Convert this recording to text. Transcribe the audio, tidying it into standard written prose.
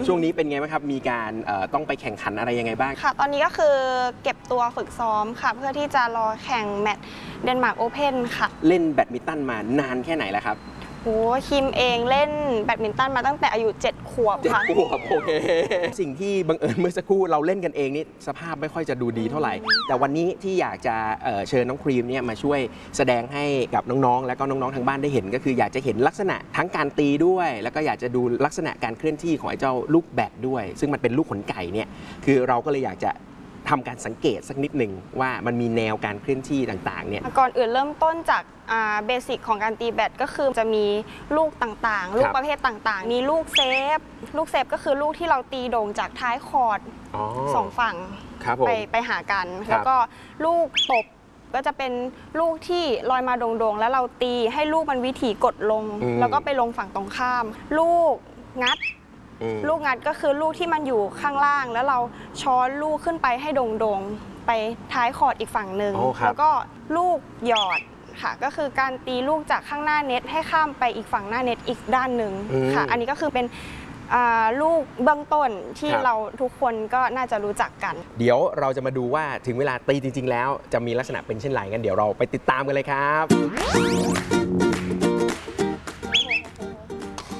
ช่วงนี้เป็นไงบ้างครับมีการต้องไปแข่งขันอะไรยังไงบ้างค่ะตอนนี้ก็คือเก็บตัวฝึกซ้อมค่ะเพื่อที่จะรอแข่งแมตช์เดนมาร์กโอเพ่นค่ะเล่นแบดมินตันมานานแค่ไหนแล้วครับโอ้คิมเองเล่นแบดมินตันมาตั้งแต่อายุ7 ขวบค่ะ 7 ขวบโอเคสิ่งที่บังเอิญเมื่อสักครู่เราเล่นกันเองนี่สภาพไม่ค่อยจะดูดีเท่าไหร่แต่วันนี้ที่อยากจะเชิญน้องครีมเนี่ยมาช่วยแสดงให้กับน้องๆและก็น้องๆทางบ้านได้เห็นก็คืออยากจะเห็นลักษณะทั้งการตีด้วยแล้วก็อยากจะดูลักษณะการเคลื่อนที่ของไอ้เจ้าลูกแบดด้วยซึ่งมันเป็นลูกขนไก่เนี่ยคือเราก็เลยอยากจะทำการสังเกตสักนิดหนึ่งว่ามันมีแนวการเคลื่อนที่ต่างๆเนี่ยก่อนอื่นเริ่มต้นจากเบสิกของการตีแบดก็คือจะมีลูกต่างๆลูกประเภทต่างๆมีลูกเซฟก็คือลูกที่เราตีโด่งจากท้ายคอร์ด2 ฝั่งไปหากันแล้วก็ลูกตบก็จะเป็นลูกที่ลอยมาโด่งๆแล้วเราตีให้ลูกมันวิถีกดลงแล้วก็ไปลงฝั่งตรงข้ามลูกงัดก็คือลูกที่มันอยู่ข้างล่างแล้วเราช้อนลูกขึ้นไปให้โด่งๆไปท้ายคอร์ดอีกฝั่งหนึ่งแล้วก็ลูกหยอดค่ะก็คือการตีลูกจากข้างหน้าเน็ตให้ข้ามไปอีกฝั่งหน้าเน็ตอีกด้านหนึ่งค่ะอันนี้ก็คือเป็นลูกเบื้องต้นที่เราทุกคนก็น่าจะรู้จักกันเดี๋ยวเราจะมาดูว่าถึงเวลาตีจริงๆแล้วจะมีลักษณะเป็นเช่นไรงั้นเดี๋ยวเราไปติดตามกันเลยครับ